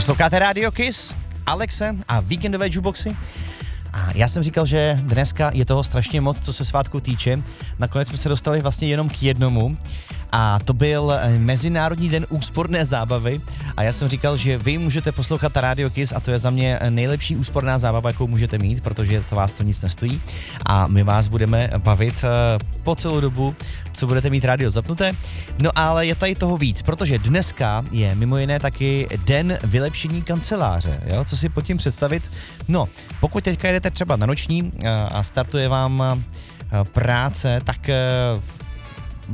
Posloucháte Radio Kiss, Alexe a víkendové jukeboxy. A já jsem říkal, že dneska je toho strašně moc, co se svátku týče. Nakonec jsme se dostali vlastně jenom k jednomu. A to byl Mezinárodní den úsporné zábavy. A já jsem říkal, že vy můžete poslouchat Radio Kiss a to je za mě nejlepší úsporná zábava, jakou můžete mít, protože to vás to nic nestojí. A my vás budeme bavit po celou dobu, co budete mít rádio zapnuté. No ale je tady toho víc, protože dneska je mimo jiné taky den vylepšení kanceláře. Jo? Co si pod tím představit? No, pokud teďka jdete třeba na noční a startuje vám práce, tak